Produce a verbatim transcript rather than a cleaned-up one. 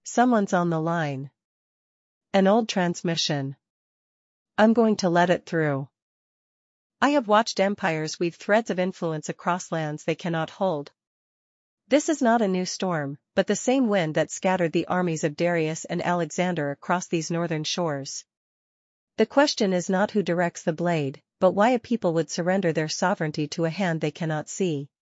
Someone's on the line. An old transmission. I'm going to let it through. I have watched empires weave threads of influence across lands they cannot hold. This is not a new storm, but the same wind that scattered the armies of Darius and Alexander across these northern shores. The question is not who directs the blade, but why a people would surrender their sovereignty to a hand they cannot see.